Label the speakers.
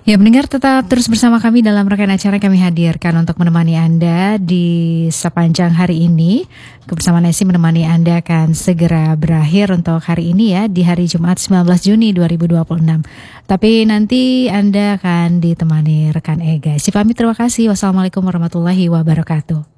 Speaker 1: Ya, pendengar tetap terus bersama kami dalam rangkaian acara yang kami hadirkan untuk menemani Anda di sepanjang hari ini. Kebersamaan Nesi menemani Anda akan segera berakhir untuk hari ini ya, di hari Jumat 19 Juni 2026. Tapi nanti Anda akan ditemani rekan Ega. Si pamit, terima kasih. Wassalamualaikum warahmatullahi wabarakatuh.